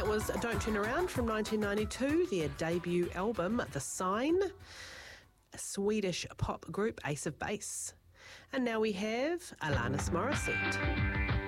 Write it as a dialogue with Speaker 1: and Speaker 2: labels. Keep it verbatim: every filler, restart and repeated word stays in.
Speaker 1: That was Don't Turn Around from nineteen ninety-two, their debut album, The Sign, a Swedish pop group, Ace of Base. And now we have Alanis Morissette.